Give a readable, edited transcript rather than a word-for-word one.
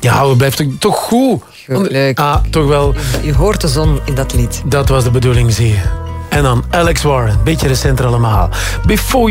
Ja, we blijven toch goed. Goed, leuk. Ah, toch wel. Je hoort de zon in dat lied. Dat was de bedoeling, zie je. En dan Alex Warren, beetje recenter allemaal. Before